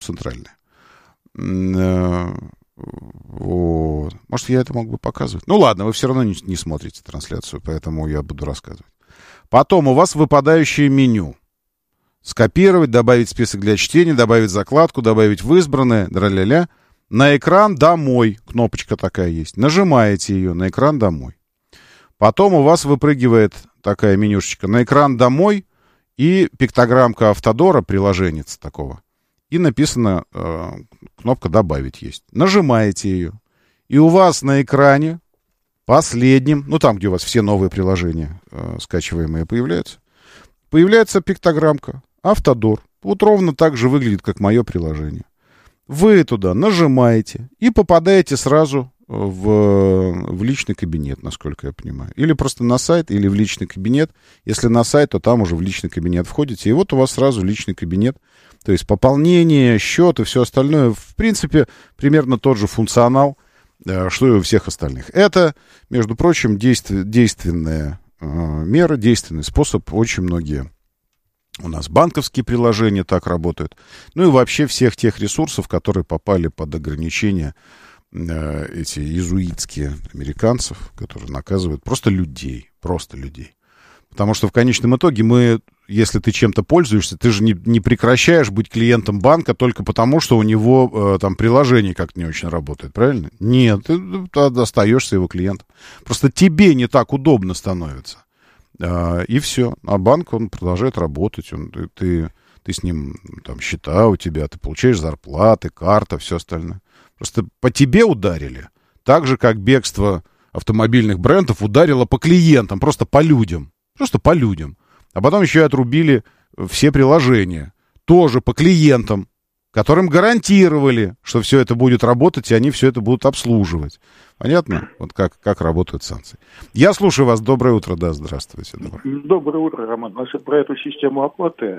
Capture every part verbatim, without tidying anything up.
центральная. Вот. Может, я это мог бы показывать. Ну ладно, вы все равно не, не смотрите трансляцию, поэтому я буду рассказывать. Потом у вас выпадающее меню. Скопировать, добавить список для чтения, добавить закладку, добавить в избранное, дра-ля-ля. На экран «Домой» кнопочка такая есть. Нажимаете ее на экран «Домой». Потом у вас выпрыгивает такая менюшечка на экран «Домой» и пиктограммка Автодора, приложенец такого. И написано, э, кнопка «Добавить» есть. Нажимаете ее. И у вас на экране последним, ну там, где у вас все новые приложения э, скачиваемые появляются, появляется пиктограммка «Автодор». Вот ровно так же выглядит, как мое приложение. Вы туда нажимаете и попадаете сразу в, в личный кабинет, насколько я понимаю. Или просто на сайт, или в личный кабинет. Если на сайт, то там уже в личный кабинет входите. И вот у вас сразу личный кабинет. То есть пополнение, счет и все остальное. В принципе, примерно тот же функционал, что и у всех остальных. Это, между прочим, действ- действенная э, мера, действенный способ. Очень многие у нас банковские приложения так работают. Ну и вообще всех тех ресурсов, которые попали под ограничения, э, эти иезуитские американцев, которые наказывают просто людей. Просто людей. Потому что в конечном итоге мы, если ты чем-то пользуешься, ты же не, не прекращаешь быть клиентом банка только потому, что у него э, там приложение как-то не очень работает, правильно? Нет, ты, ты остаешься его клиентом. Просто тебе не так удобно становится. Э, и все. А банк, он продолжает работать. Он, ты, ты, ты с ним, там, счета у тебя, ты получаешь зарплаты, карта, все остальное. Просто по тебе ударили. Так же, как бегство автомобильных брендов ударило по клиентам, просто по людям. Просто по людям. А потом еще и отрубили все приложения. Тоже по клиентам, которым гарантировали, что все это будет работать, и они все это будут обслуживать. Понятно? Вот как, как работают санкции. Я слушаю вас. Доброе утро. Да, здравствуйте. Доброе, Доброе утро, Роман. Значит, про эту систему оплаты.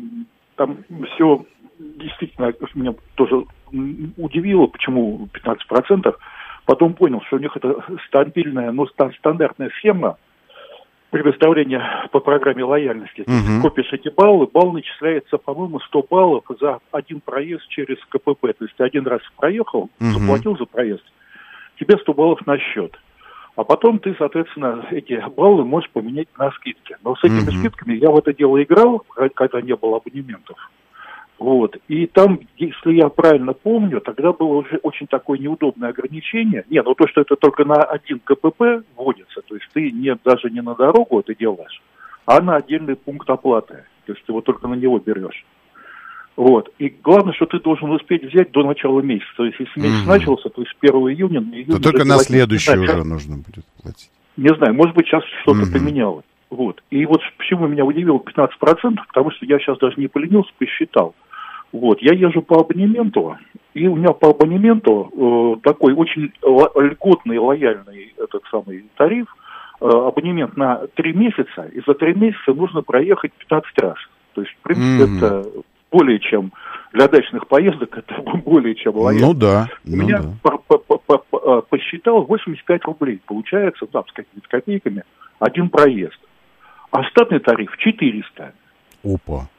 Там все действительно меня тоже удивило, почему пятнадцать процентов. Потом понял, что у них это стабильная, но стандартная схема предоставления по программе лояльности. То есть, uh-huh. копишь эти баллы, балл начисляется, по-моему, сто баллов за один проезд через КПП. То есть ты один раз проехал, uh-huh. заплатил за проезд, тебе сто баллов на счет. А потом ты, соответственно, эти баллы можешь поменять на скидки. Но с этими uh-huh. скидками я в это дело играл, когда не было абонементов. Вот. И там, если я правильно помню, тогда было уже очень такое неудобное ограничение. Не, ну то, что это только на один КПП вводится, то есть ты не, даже не на дорогу это делаешь, а на отдельный пункт оплаты. То есть ты его только на него берешь. Вот. И главное, что ты должен успеть взять до начала месяца. То есть если месяц mm-hmm. начался, то есть первого июня... На июнь то только на следующий уже сейчас нужно будет платить. Не знаю, может быть, сейчас что-то mm-hmm. поменялось. Вот. И вот почему меня удивило пятнадцать процентов, потому что я сейчас даже не поленился, посчитал. Вот, я езжу по абонементу, и у меня по абонементу э, такой очень л- льготный, лояльный этот самый тариф, э, абонемент на три месяца, и за три месяца нужно проехать пятнадцать раз. То есть, в принципе, mm-hmm. это более чем для дачных поездок, это более чем лояльно. Ну да. У ну меня да. по- по- по- по- посчитал восемьдесят пять рублей, получается, там, с какими-то копейками, один проезд. А штатный тариф четыреста. Опа.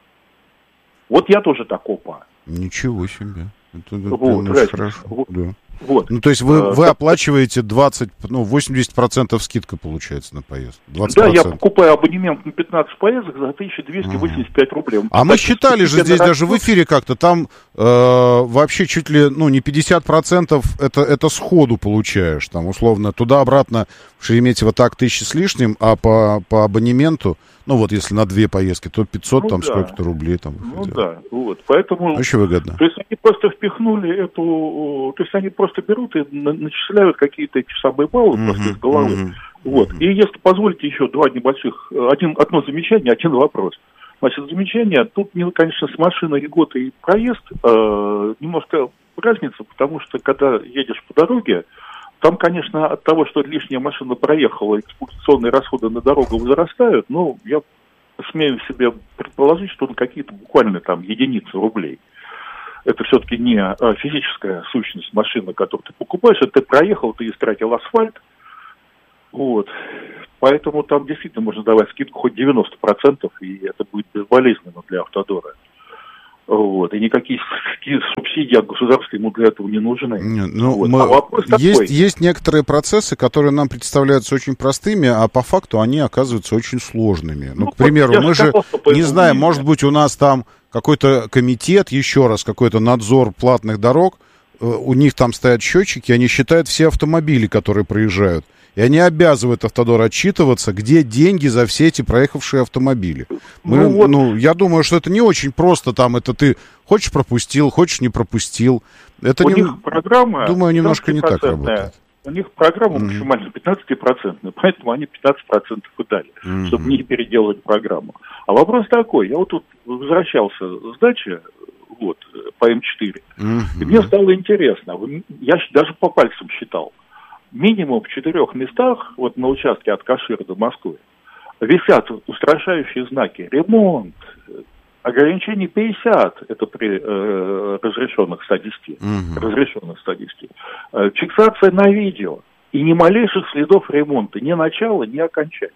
Вот я тоже так опа. Ничего себе. Это, это вот, хорошо. Вот, да. вот. Ну, то есть вы, а, вы так, оплачиваете двадцать, ну, восемьдесят процентов скидка получается на поезд. двадцать да, процентов. я покупаю абонемент на пятнадцать поездок за тысяча двести восемьдесят пять рублей. А мы считали же здесь даже в эфире как-то, там э, вообще чуть ли, ну, не пятьдесят процентов это, это сходу получаешь, там, условно, туда-обратно в Шереметьево так тысяча с лишним, а по, по абонементу, ну, вот если на две поездки, то пятьсот, ну, там, да. сколько-то рублей там выходило. Ну, да, вот, поэтому... Очень выгодно. То есть они просто впихнули эту... То есть они просто берут и начисляют какие-то эти самые баллы uh-huh, просто из головы. Uh-huh, вот, uh-huh. И если позволите еще два небольших... Один, одно замечание, один вопрос. Значит, замечание, тут, конечно, с машиной льготы и проезд э, немножко разница, потому что, когда едешь по дороге, там, конечно, от того, что лишняя машина проехала, эксплуатационные расходы на дорогу возрастают, но я смею себе предположить, что на какие-то буквально там единицы рублей. Это все-таки не физическая сущность машины, которую ты покупаешь, это ты проехал, ты истратил асфальт. Вот. Поэтому там действительно можно давать скидку хоть девяносто процентов, и это будет безболезненно для Автодора. Вот, и никакие, никакие субсидии от государства ему для этого не нужны. Ну, вот. мы... А вопрос есть, такой. Есть некоторые процессы, которые нам представляются очень простыми, а по факту они оказываются очень сложными. Ну, ну к примеру, вот мы же не знаем, видно. Может быть, у нас там какой-то комитет, еще раз, какой-то надзор платных дорог, у них там стоят счетчики, они считают все автомобили, которые проезжают. И они обязывают Автодор отчитываться, где деньги за все эти проехавшие автомобили. Мы, ну, вот. ну, я думаю, что это не очень просто там, это ты хочешь пропустил, хочешь не пропустил. Это у не, них программа, думаю, немножко не так работает. У них программа mm-hmm. максимально пятнадцатипроцентная, поэтому они пятнадцать процентов и дали, mm-hmm. чтобы не переделать программу. А вопрос такой, я вот тут возвращался с дачи, вот, по эм четыре, mm-hmm. и мне стало интересно, я даже по пальцам считал, минимум в четырех местах, вот на участке от Кашира до Москвы, висят устрашающие знаки: ремонт, ограничение пятьдесят, это при э, разрешенных ста десяти, угу. разрешенных ста десяти, э, фиксация на видео, и ни малейших следов ремонта, ни начала, ни окончания.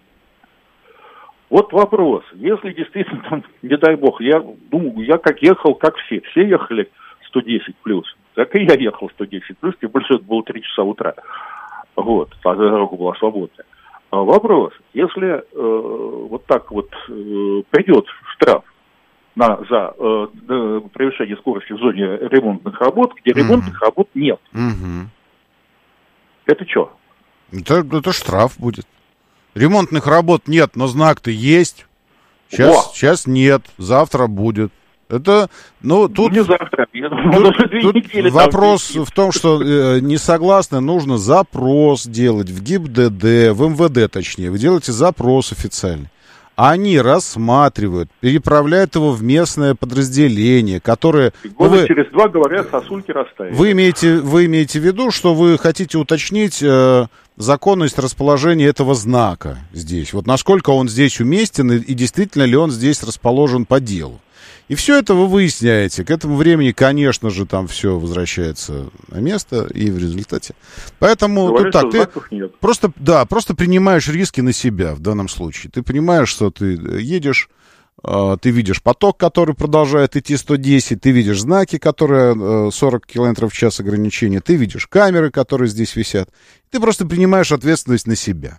Вот вопрос, если действительно, там, не дай бог, я думаю, я как ехал, как все, все ехали сто десять плюс, так и я ехал сто десять плюс, тем больше это было три часа утра. Вот, а дорога была свободная. А вопрос, если э, вот так вот э, придет штраф на, за э, э, превышение скорости в зоне ремонтных работ, где mm-hmm. ремонтных работ нет, mm-hmm. это что? Это, это штраф будет. Ремонтных работ нет, но знак-то есть. Сейчас, сейчас нет, завтра будет. Это, ну, тут, не завтра, я думаю, тут, тут вопрос в том, что э, не согласны, нужно запрос делать в ГИБДД, в эм вэ дэ точнее. Вы делаете запрос официальный. Они рассматривают, переправляют его в местное подразделение, которое... Года вы, через два, говорят, сосульки растают. Вы имеете, вы имеете в виду, что вы хотите уточнить э, законность расположения этого знака здесь. Вот насколько он здесь уместен и, и действительно ли он здесь расположен по делу. И все это вы выясняете. К этому времени, конечно же, там все возвращается на место, и в результате. Поэтому говорят, тут так, ты просто, да, просто принимаешь риски на себя в данном случае. Ты понимаешь, что ты едешь, э, ты видишь поток, который продолжает идти сто десять, ты видишь знаки, которые э, сорок километров в час ограничения, ты видишь камеры, которые здесь висят. Ты просто принимаешь ответственность на себя.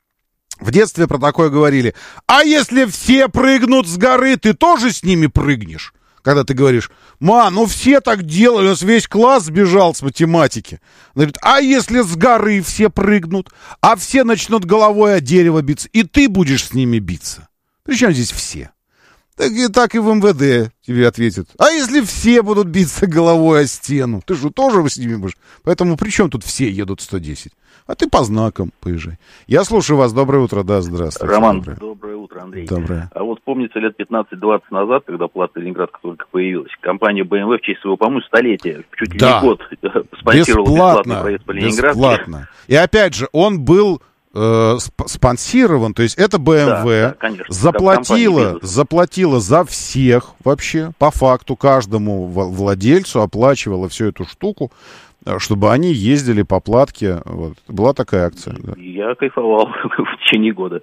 В детстве про такое говорили: а если все прыгнут с горы, ты тоже с ними прыгнешь? Когда ты говоришь: ма, ну все так делали, у нас весь класс сбежал с математики. Она говорит: а если с горы все прыгнут, а все начнут головой о дерево биться, и ты будешь с ними биться? Причем здесь все? Так и, так и в эм вэ дэ тебе ответят: а если все будут биться головой о стену? Ты же тоже с ними будешь. Поэтому при чем тут все едут сто десять? А ты по знакам поезжай. Я слушаю вас. Доброе утро. Да, здравствуйте. Роман, доброе, доброе утро, Андрей. Доброе. А вот помнится, лет пятнадцать-двадцать назад, когда плата Ленинградка только появилась, компания бэ эм вэ в честь своего, по-моему, столетия, чуть ли да. не год, спонсировала бесплатный проезд по Ленинградке. Бесплатно. И опять же, он был э, спонсирован, то есть это бэ эм вэ да, да, конечно, заплатила, заплатила за всех вообще, по факту, каждому владельцу оплачивала всю эту штуку, чтобы они ездили по платке. Вот. Была такая акция. Да. Я кайфовал в течение года.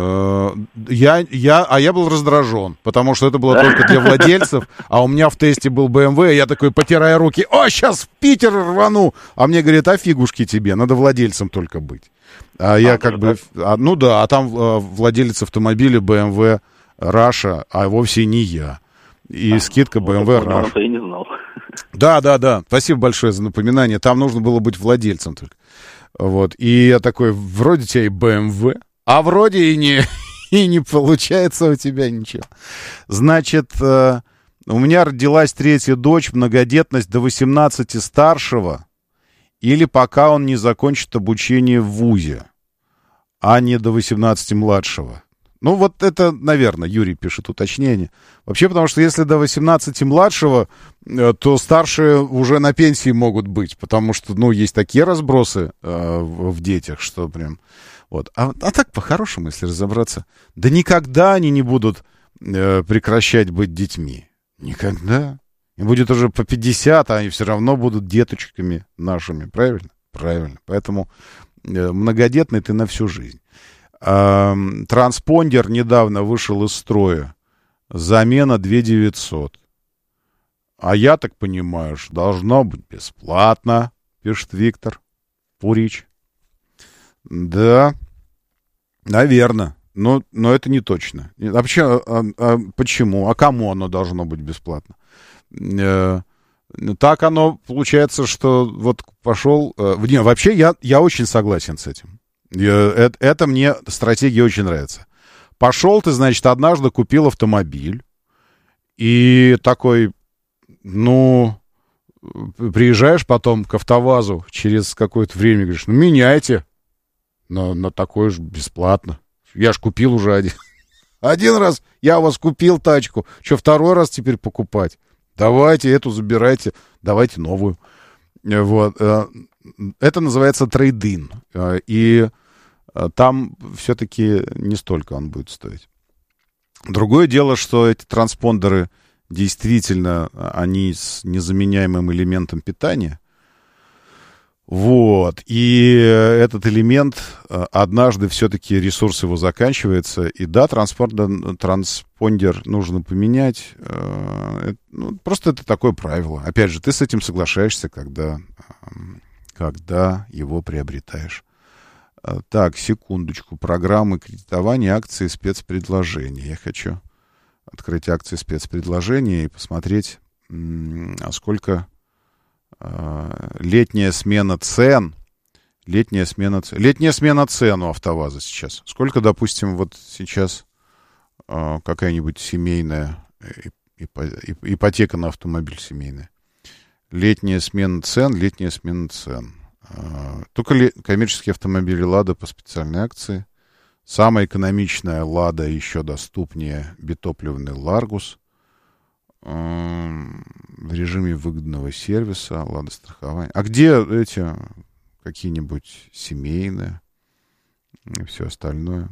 Я, я, а я был раздражен, потому что это было только для владельцев, а у меня в тесте был бэ эм вэ, я такой, потирая руки: о, сейчас в Питер рвану! А мне говорят: а фигушки тебе, надо владельцем только быть. А, а я как бы... А, ну да, а там а, владелец автомобиля бэ эм вэ Russia, а вовсе не я. И а, скидка бэ эм вэ вот Russia. Я не знал. Да, да, да. Спасибо большое за напоминание. Там нужно было быть владельцем только. Вот. И я такой: вроде тебя и бэ эм вэ, а вроде и не, и не получается у тебя ничего. Значит, э, у меня родилась третья дочь, многодетность до восемнадцати старшего, или пока он не закончит обучение в вузе, а не до восемнадцати младшего. Ну, вот это, наверное, Юрий пишет уточнение. Вообще, потому что если до восемнадцати младшего, то старшие уже на пенсии могут быть, потому что, ну, есть такие разбросы э, в, в детях, что прям... Вот. А, а так, по-хорошему, если разобраться, да никогда они не будут э, прекращать быть детьми. Никогда. Им будет уже по пятьдесят, а они все равно будут деточками нашими. Правильно? Правильно. Поэтому э, многодетный ты на всю жизнь. Транспондер недавно вышел из строя. Замена две тысячи девятьсот. А я так понимаю, что должно быть бесплатно, пишет Виктор Пурич. Да, наверное. Но, но это не точно. Вообще, а, а почему? А кому оно должно быть бесплатно? Э, так оно получается, что вот пошел... Э, не, вообще, я, я очень согласен с этим. Я, это, это мне стратегия очень нравится. Пошел ты, значит, однажды купил автомобиль, и такой, ну, приезжаешь потом к АвтоВАЗу через какое-то время, говоришь, ну, меняйте на, на такое же бесплатно. Я ж купил уже один. Один раз я у вас купил тачку. Что, второй раз теперь покупать? Давайте эту забирайте, давайте новую. Вот. Это называется трейд-ин. И там все-таки не столько он будет стоить. Другое дело, что эти транспондеры действительно, они с незаменяемым элементом питания. Вот. И этот элемент, однажды все-таки ресурс его заканчивается. И да, транспондер, транспондер нужно поменять. Ну, просто это такое правило. Опять же, ты с этим соглашаешься, когда, когда его приобретаешь. Так, секундочку. Программы кредитования, акции, спецпредложения. Я хочу открыть акции спецпредложения и посмотреть, а сколько... Летняя смена цен. Летняя смена цен. Летняя смена цен у АвтоВАЗа сейчас. Сколько, допустим, вот сейчас э, какая-нибудь семейная ипотека на автомобиль семейная. Летняя смена цен, летняя смена цен. Э, только ли, коммерческие автомобили «Лада» по специальной акции. Самая экономичная «Лада» еще доступнее битопливный «Ларгус». В режиме выгодного сервиса, ладно, страхование. А где эти какие-нибудь семейные и все остальное?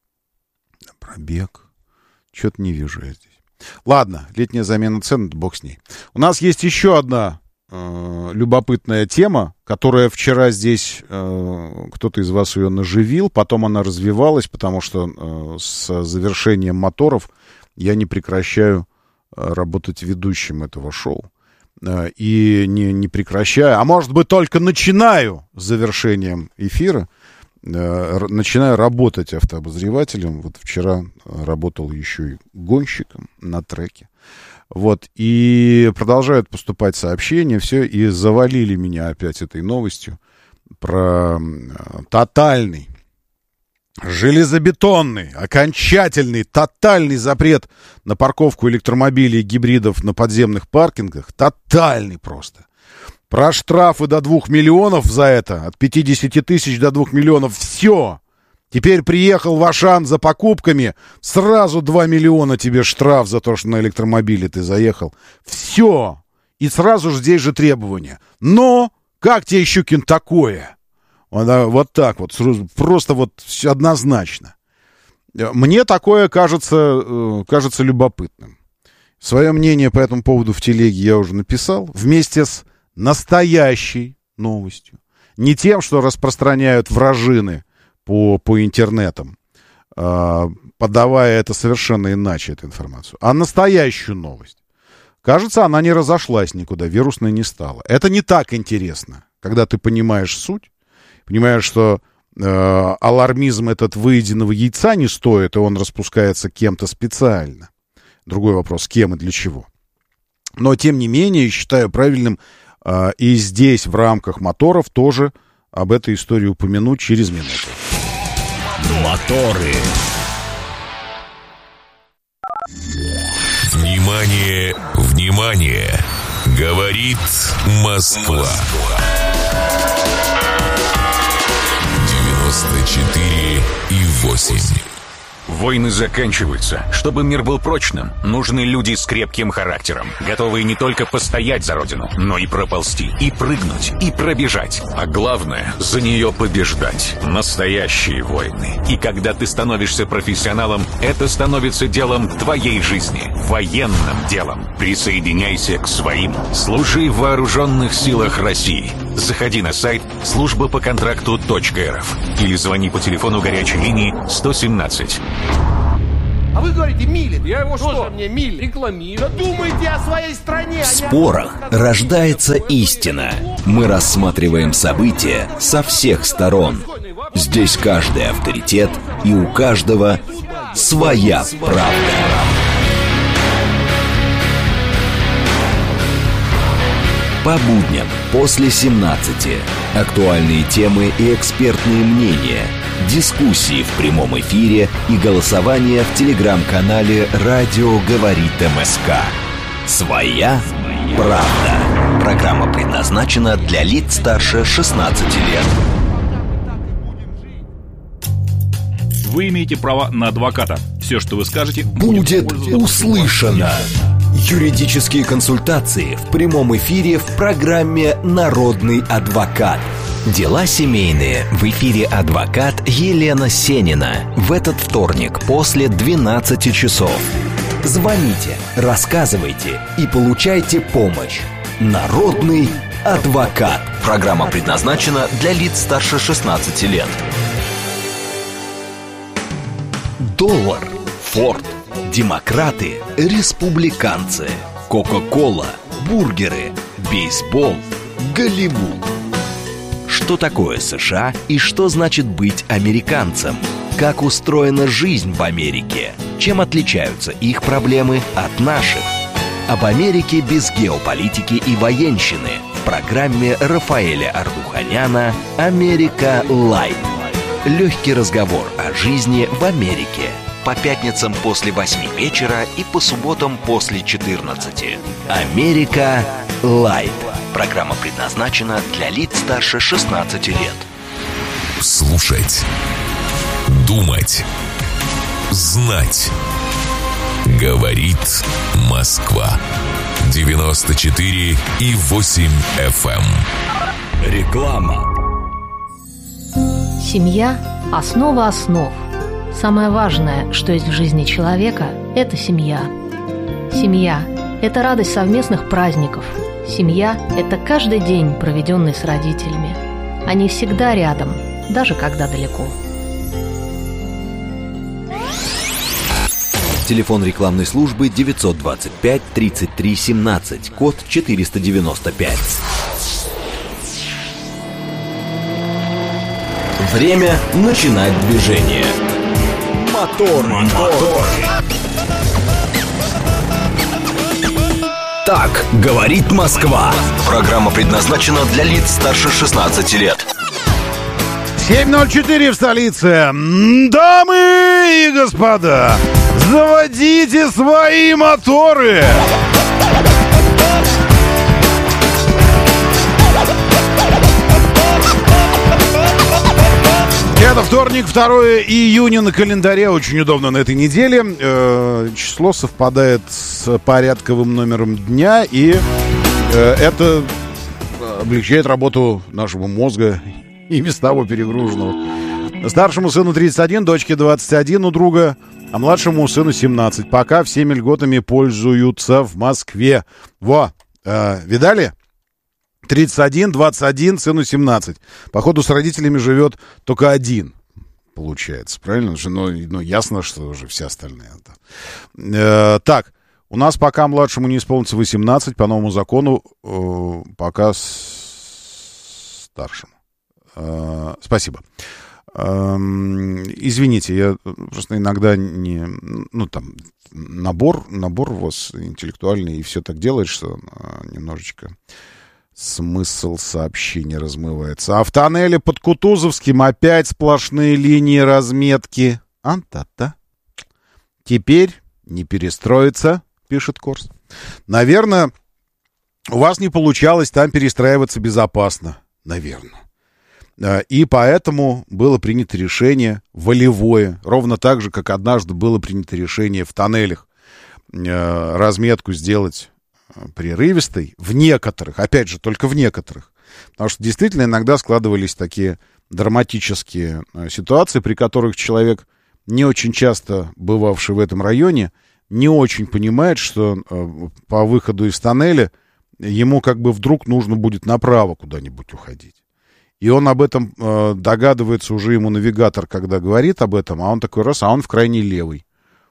Пробег. Что-то не вижу я здесь. Ладно, летняя замена цен, бог с ней. У нас есть еще одна э, любопытная тема, которая вчера здесь э, кто-то из вас ее наживил, потом она развивалась, потому что э, с завершением моторов я не прекращаю работать ведущим этого шоу. И не, не прекращаю, а может быть только начинаю с завершением эфира, начинаю работать автообозревателем. Вот вчера работал еще и гонщиком на треке. Вот, и продолжают поступать сообщения, все, и завалили меня опять этой новостью про тотальный, железобетонный, окончательный, тотальный запрет на парковку электромобилей и гибридов на подземных паркингах. Тотальный просто. Про штрафы до двух миллионов за это, от пятидесяти тысяч до двух миллионов. Все. Теперь приехал в Ашан за покупками, сразу два миллиона тебе штраф за то, что на электромобиле ты заехал. Все. И сразу же здесь же требования. Но как тебе, Щукин, такое? Вот так вот, просто вот однозначно. Мне такое кажется, кажется любопытным. Свое мнение по этому поводу в телеге я уже написал, вместе с настоящей новостью. Не тем, что распространяют вражины по, по интернетам, подавая это совершенно иначе, эту информацию, а настоящую новость. Кажется, она не разошлась никуда, вирусной не стала. Это не так интересно, когда ты понимаешь суть. Понимаешь, что э, алармизм этот выеденного яйца не стоит, и он распускается кем-то специально. Другой вопрос, кем и для чего. Но, тем не менее, считаю правильным э, и здесь, в рамках моторов, тоже об этой истории упомянуть через минуту. Моторы. Внимание, внимание! Говорит Москва. девяносто четыре и восемь. Войны заканчиваются. Чтобы мир был прочным, нужны люди с крепким характером, готовые не только постоять за родину, но и проползти, и прыгнуть, и пробежать. А главное, за нее побеждать. Настоящие войны. И когда ты становишься профессионалом, это становится делом твоей жизни. Военным делом. Присоединяйся к своим. Служи в вооруженных силах России. Заходи на сайт служба по контракту точка эр эф или звони по телефону горячей линии сто семнадцать. А вы говорите мили. Я его что? Тоже мне мили. Рекламирую. Да думайте о своей стране. В спорах рождается истина. Мы рассматриваем события со всех сторон. Здесь каждый авторитет, и у каждого своя правда. По будням после семнадцати. Актуальные темы и экспертные мнения. Дискуссии в прямом эфире и голосование в телеграм-канале «Радио говорит МСК». Своя правда. Программа предназначена для лиц старше шестнадцати лет. Вы имеете право на адвоката. Все, что вы скажете, будет услышано. Юридические консультации в прямом эфире в программе «Народный адвокат». Дела семейные. В эфире адвокат Елена Сенина. В этот вторник после двенадцати часов. Звоните, рассказывайте и получайте помощь. Народный адвокат. Программа предназначена для лиц старше шестнадцати лет. Доллар, Форд, демократы, республиканцы, Кока-кола, бургеры, бейсбол, Голливуд. Что такое США и что значит быть американцем? Как устроена жизнь в Америке? Чем отличаются их проблемы от наших? Об Америке без геополитики и военщины в программе Рафаэля Ардуханяна «Америка Лайт». Легкий разговор о жизни в Америке. По пятницам после восьми вечера и по субботам после четырнадцати. «Америка Лайт». Программа предназначена для лиц старше шестнадцати лет. Слушать, думать, знать. Говорит Москва. девяносто четыре и восемь эф эм. Реклама. Семья – основа основ. Самое важное, что есть в жизни человека – это семья. Семья – это радость совместных праздников. Семья – это каждый день, проведенный с родителями. Они всегда рядом, даже когда далеко. Телефон рекламной службы девятьсот двадцать пять тридцать три семнадцать, код четыреста девяносто пять. Время начинать движение. Мотор, мотор. Так говорит Москва. Программа предназначена для лиц старше шестнадцати лет. семь ноль четыре в столице. Дамы и господа, заводите свои моторы. Это вторник, второе июня на календаре. Очень удобно на этой неделе. Э, число совпадает с порядковым номером дня. И э, это облегчает работу нашего мозга и без того перегруженного. Старшему сыну тридцать один, дочке двадцать один у друга, а младшему сыну семнадцать. Пока всеми льготами пользуются в Москве. Во, э, видали? тридцать один, двадцать один, сыну семнадцать. Походу, с родителями живет только один, получается. Правильно? Ну, ну ясно, что уже все остальные. Э, так, у нас пока младшему не исполнится восемнадцать, по новому закону, э, пока с... старшему. Э, спасибо. Э, извините, я просто иногда не... Ну, там, набор, набор у вас интеллектуальный, и все так делает, что э, немножечко... Смысл сообщения размывается. А в тоннеле под Кутузовским опять сплошные линии разметки. Ан-та-та. Теперь не перестроиться, пишет Корс. Наверное, у вас не получалось там перестраиваться безопасно. Наверное. И поэтому было принято решение волевое. Ровно так же, как однажды было принято решение в тоннелях разметку сделать прерывистой в некоторых, опять же, только в некоторых. Потому что действительно иногда складывались такие драматические ситуации, при которых человек, не очень часто бывавший в этом районе, не очень понимает, что по выходу из тоннеля ему как бы вдруг нужно будет направо куда-нибудь уходить. И он об этом догадывается уже ему навигатор, когда говорит об этом, а он такой раз, а он в крайний левый.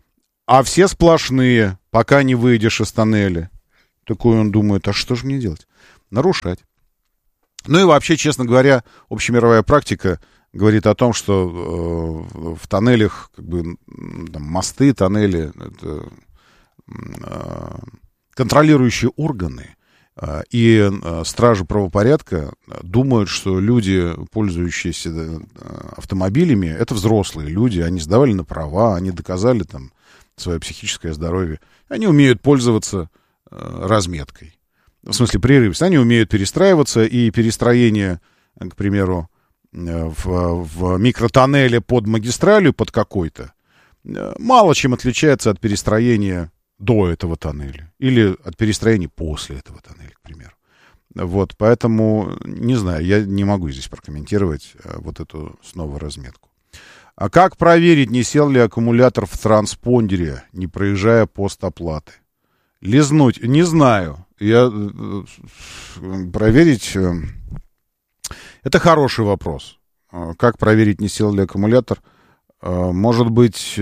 а все сплошные, пока не выйдешь из тоннеля. Такой он думает, а что же мне делать? Нарушать. Ну и вообще, честно говоря, общемировая практика говорит о том, что э, в тоннелях, как бы, там, мосты, тоннели, это э, контролирующие органы э, и э, стражи правопорядка думают, что люди, пользующиеся э, автомобилями, это взрослые люди, они сдавали на права, они доказали там свое психическое здоровье, они умеют пользоваться э, разметкой. В смысле, прерывность. Они умеют перестраиваться, и перестроение, к примеру, в, в микротоннеле под магистралью, под какой-то, мало чем отличается от перестроения до этого тоннеля. Или от перестроения после этого тоннеля, к примеру. Вот, поэтому, не знаю, я не могу здесь прокомментировать вот эту снова разметку. А как проверить, не сел ли аккумулятор в транспондере, не проезжая пост оплаты? Лизнуть? Не знаю. Я проверить... Это хороший вопрос. Как проверить, не сел ли аккумулятор? Может быть,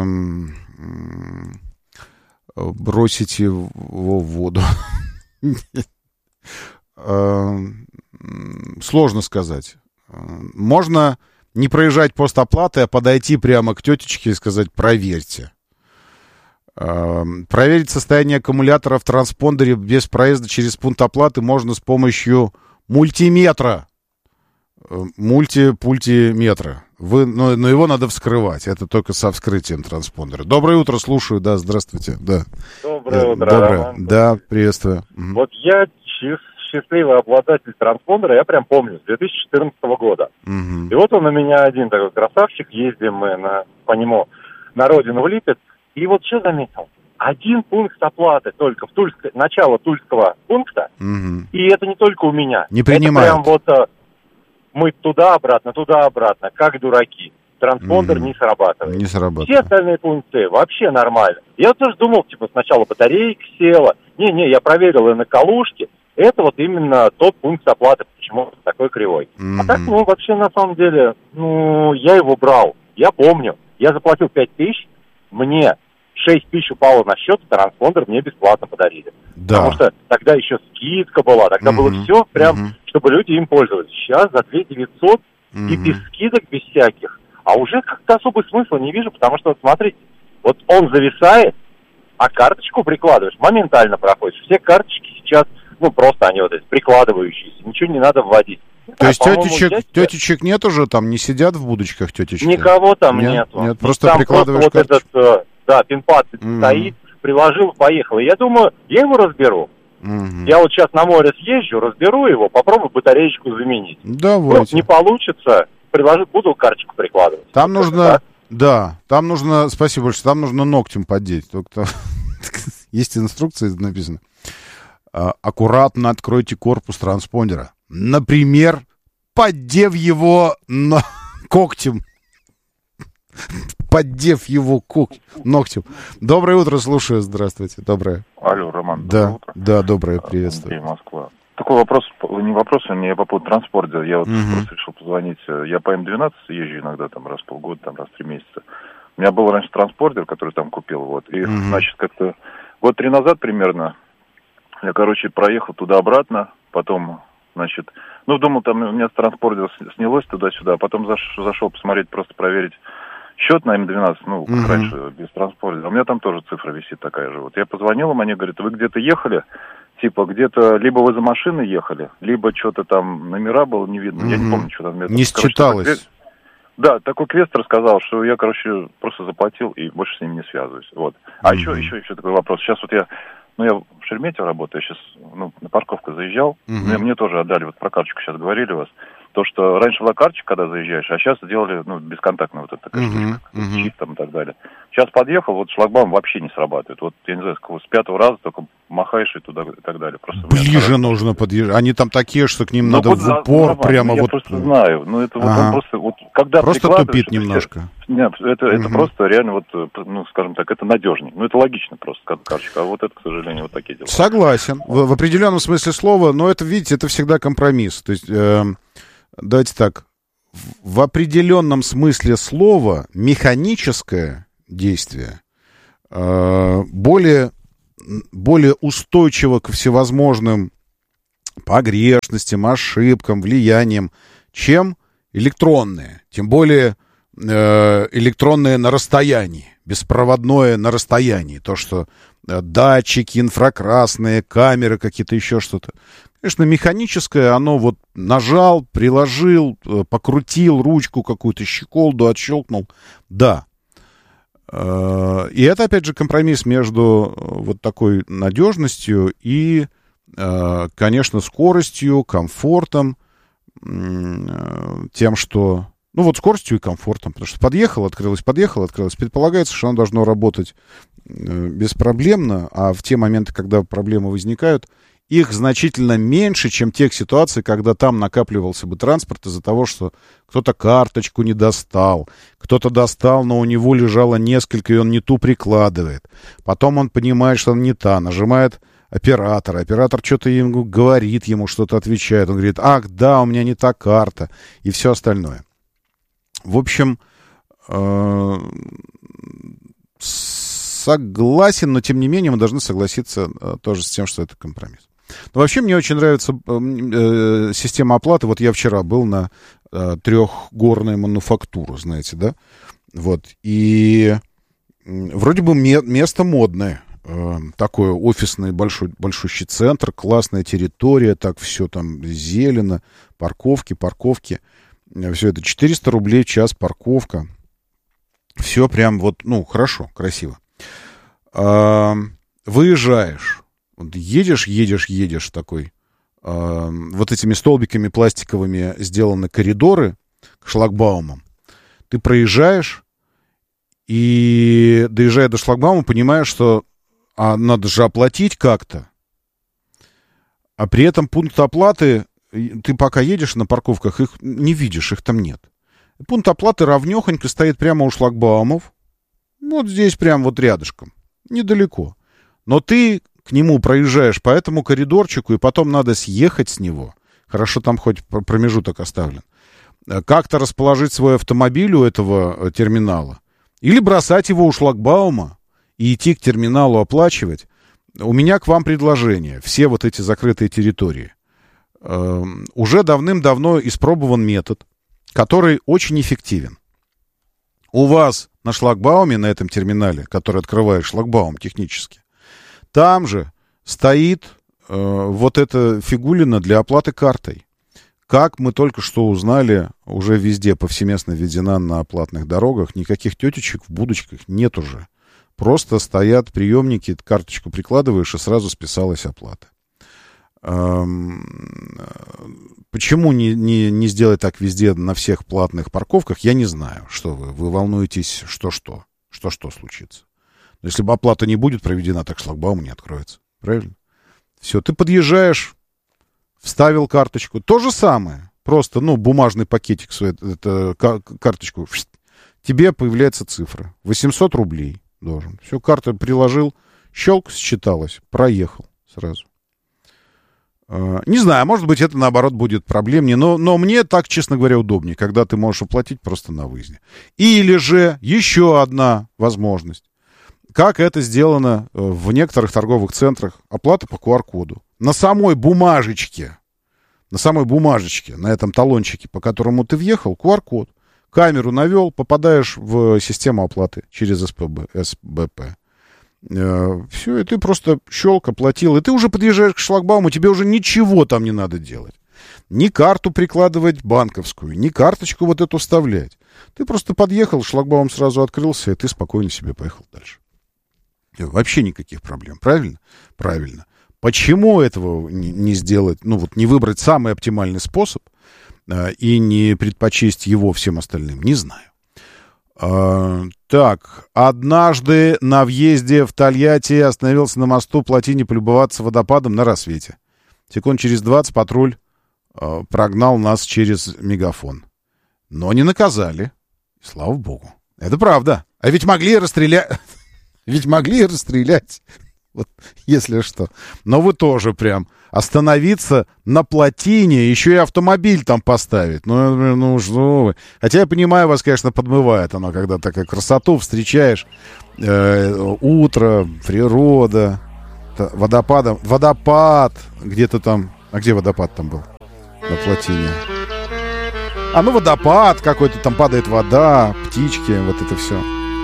бросить его в воду? Сложно сказать. Можно не проезжать пост оплаты, а подойти прямо к тетечке и сказать: проверьте. Проверить состояние аккумулятора в транспондере без проезда через пункт оплаты можно с помощью мультиметра. Мультипультиметра. Вы, но, но его надо вскрывать. Это только со вскрытием транспондера. Доброе утро, слушаю. Да, здравствуйте. Да. Доброе утро. Доброе. Роман. Да, приветствую. Вот я счастливый обладатель транспондера, я прям помню, с две тысячи четырнадцатого года. Угу. И вот он у меня один такой красавчик, ездим мы на, по нему на родину в Липецк. И вот что заметил? Один пункт оплаты только в Тульск... начало Тульского пункта. Угу. И это не только у меня. Не принимают. Это прям вот мы туда-обратно, туда-обратно, как дураки. Транспондер угу. не срабатывает. Не срабатывает. Все остальные пункты вообще нормально. Я тоже думал, типа, сначала батарейка села. Не-не, я проверил и на Калужке. Это вот именно тот пункт оплаты, почему такой кривой. Mm-hmm. А так, ну, вообще, на самом деле, ну, я его брал. Я помню. Я заплатил пять тысяч, мне шесть тысяч упало на счет, транспондер мне бесплатно подарили. Да. Потому что тогда еще скидка была, тогда mm-hmm. было все прям, mm-hmm. чтобы люди им пользовались. Сейчас за две тысячи девятьсот mm-hmm. и без скидок, без всяких. А уже как-то особый смысла не вижу, потому что, вот смотрите, вот он зависает, а карточку прикладываешь, моментально проходишь. Все карточки сейчас... Ну, просто они вот эти прикладывающиеся, ничего не надо вводить. То да, есть тетечек, взять... тетечек нет уже, там не сидят в будочках тетечки? Никого там нет, нету. Нет, просто там прикладываешь просто карточку. Вот этот, да, пин-пад mm-hmm. стоит, приложил, поехал. И я думаю, я его разберу. Mm-hmm. Я вот сейчас на море съезжу, разберу его, попробую батареечку заменить. Давайте. Ну, не получится, приложу, буду карточку прикладывать. Там вот нужно, это, да? да, там нужно, спасибо большое, там нужно ногтем поддеть. Только есть инструкция написана. Аккуратно откройте корпус транспондера. Например, поддев его на... когтем. Поддев его ког... ногтем. Доброе утро, слушаю. Здравствуйте. Доброе. Алло, Роман. Да, доброе утро. Да, доброе, приветствую. Андрей, Москва. Такой вопрос, не вопрос, а не по поводу транспортера. Я вот uh-huh. просто решил позвонить. Я по эм двенадцать езжу иногда там раз в полгода, там раз в три месяца. У меня был раньше транспортер, который там купил. Вот. И, uh-huh. значит, как-то год три назад примерно я, короче, проехал туда-обратно, потом, значит, ну, думал, там у меня с транспортера снялось туда-сюда, а потом заш, зашел посмотреть, просто проверить счет на эм двенадцать, ну, как uh-huh. раньше, без транспортера. У меня там тоже цифра висит такая же. Вот я позвонил им, они говорят, вы где-то ехали, типа, где-то, либо вы за машиной ехали, либо что-то там, номера было не видно, uh-huh. я не помню, что там. Не считалось. Короче, да, такой квест рассказал, что я, короче, просто заплатил и больше с ними не связываюсь. Вот. А uh-huh. еще, еще, еще такой вопрос. Сейчас вот я... Ну, я в Шереметьево работаю, я сейчас, ну, на парковку заезжал. Uh-huh. Мне, мне тоже отдали, вот про карточку сейчас говорили у вас. То, что раньше была карточка, когда заезжаешь, а сейчас сделали, ну, бесконтактно вот эта такая uh-huh. штучка, uh-huh. чип там и так далее. Сейчас подъехал, вот шлагбаум вообще не срабатывает. Вот, я не знаю, с пятого раза только махаешь и туда и так далее. Просто ближе нужно подъезжать. Они там такие, что к ним ну, надо вот, в упор да, прямо я вот... Я просто знаю. Ну, это ага. вот он просто... Вот, когда просто тупит немножко. Нет, это, это uh-huh. просто реально вот, ну, скажем так, это надежней. Ну, это логично просто, как карточка. А вот это, к сожалению, вот такие дела. Согласен. В, в определенном смысле слова, но это, видите, это всегда компромисс. То есть, э, давайте так, в, в определенном смысле слова механическое действие э, более, более устойчиво к всевозможным погрешностям, ошибкам, влияниям, чем электронные. Тем более э, электронные на расстоянии, беспроводное на расстоянии. То, что э, датчики, инфракрасные, камеры какие-то, еще что-то. Конечно, механическое, оно вот нажал, приложил, э, покрутил ручку какую-то, щеколду отщелкнул. Да. Э, и это, опять же, компромисс между вот такой надежностью и, э, конечно, скоростью, комфортом, э, тем, что... Ну, вот скоростью и комфортом, потому что подъехал, открылось, подъехал, открылось. Предполагается, что оно должно работать э, беспроблемно, а в те моменты, когда проблемы возникают, их значительно меньше, чем тех ситуаций, когда там накапливался бы транспорт из-за того, что кто-то карточку не достал, кто-то достал, но у него лежало несколько, и он не ту прикладывает. Потом он понимает, что она не та, нажимает оператор, оператор что-то ему говорит, ему что-то отвечает. Он говорит: ах, да, у меня не та карта, и все остальное. В общем, э- согласен, но тем не менее мы должны согласиться э, тоже с тем, что это компромисс. Но вообще мне очень нравится э, система оплаты. Вот я вчера был на э, трехгорной мануфактуру, знаете, да? Вот. И э, вроде бы ме- место модное. Э, такой офисный большой, большущий центр, классная территория, так все там зелено, парковки, парковки. Все это четыреста рублей в час парковка. Все прям вот, ну, хорошо, красиво. Э, выезжаешь. Вот едешь, едешь, едешь такой. Э, вот этими столбиками пластиковыми сделаны коридоры к шлагбаумам. Ты проезжаешь и, доезжая до шлагбаума, понимаешь, что а, надо же оплатить как-то. А при этом пункт оплаты, ты пока едешь на парковках, их не видишь, их там нет. Пункт оплаты ровнёхонько стоит прямо у шлагбаумов. Вот здесь прям вот рядышком. Недалеко. Но ты к нему проезжаешь по этому коридорчику, и потом надо съехать с него. Хорошо, там хоть промежуток оставлен. Как-то расположить свой автомобиль у этого терминала. Или бросать его у шлагбаума и идти к терминалу оплачивать. У меня к вам предложение. Все вот эти закрытые территории. Э, уже давным-давно испробован метод, который очень эффективен. У вас на шлагбауме, на этом терминале, который открывает шлагбаум технически, там же стоит э, вот эта фигулина для оплаты картой. Как мы только что узнали, уже везде повсеместно введена на платных дорогах. Никаких тетечек в будочках нет уже. Просто стоят приемники, карточку прикладываешь, и сразу списалась оплата. Эм, почему не, не, не сделать так везде на всех платных парковках, я не знаю. Что вы, вы волнуетесь, что-что? Что-что случится? Если бы оплата не будет проведена, так шлагбаум не откроется. Правильно? Все, ты подъезжаешь, вставил карточку. То же самое. Просто, ну, бумажный пакетик, это, карточку. Тебе появляется цифра. восемьсот рублей должен. Все, карту приложил, щелк, считалось, проехал сразу. Не знаю, может быть, это, наоборот, будет проблемнее, но, но мне так, честно говоря, удобнее, когда ты можешь оплатить просто на выезде. Или же еще одна возможность. Как это сделано в некоторых торговых центрах. Оплата по ку ар-коду. На самой бумажечке, на самой бумажечке, на этом талончике, по которому ты въехал, ку ар-код. Камеру навел, попадаешь в систему оплаты через эс пэ бэ, эс бэ пэ. Все, и ты просто щелк, оплатил. И ты уже подъезжаешь к шлагбауму, тебе уже ничего там не надо делать. Ни карту прикладывать банковскую, ни карточку вот эту вставлять. Ты просто подъехал, шлагбаум сразу открылся, и ты спокойно себе поехал дальше. Вообще никаких проблем, правильно? Правильно. Почему этого не, не сделать, ну вот не выбрать самый оптимальный способ а, и не предпочесть его всем остальным, не знаю. А, так, однажды на въезде в Тольятти остановился на мосту Плотине полюбоваться водопадом на рассвете. Секунд через двадцать патруль а, прогнал нас через мегафон. Но не наказали. Слава богу. Это правда. А ведь могли расстрелять... Ведь могли расстрелять Вот, если что. Но вы тоже прям остановиться на плотине, еще и автомобиль там поставить. Ну, ну что вы. Хотя я понимаю, вас, конечно, подмывает оно, когда такую красоту встречаешь. Э, утро, природа, водопадом. Водопад где-то там. А где водопад там был? На плотине. А ну водопад какой-то, там падает вода, птички, вот это все.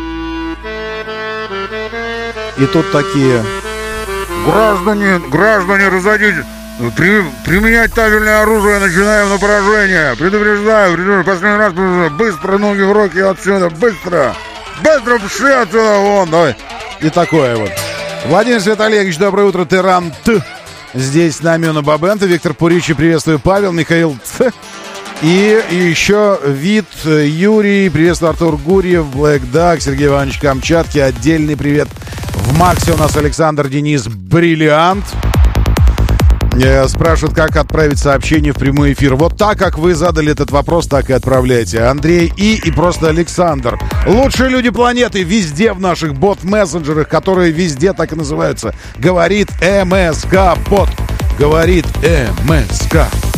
И тут такие: граждане, граждане, разойдитесь, при, применять табельное оружие, начинаем на поражение. Предупреждаю, предупреждаю, последний раз, предупреждаю. Быстро ноги в руки отсюда, быстро, быстро пши отсюда, вон, давай. И такое вот. Владимир Светолегович, доброе утро, Тиран Т. Здесь с нами Уна Бабенто, Виктор Пуричи, приветствую, Павел, Михаил Ц. И, и еще Вит, Юрий, приветствую, Артур Гурьев, Блэк Даг, Сергей Иванович Камчатки, отдельный привет. В Максе у нас Александр Денис Бриллиант. Спрашивают, как отправить сообщение в прямой эфир. Вот так, как вы задали этот вопрос, так и отправляйте. Андрей И и просто Александр. Лучшие люди планеты везде в наших бот-мессенджерах, которые везде так и называются. Говорит МСК-бот. Говорит МСК.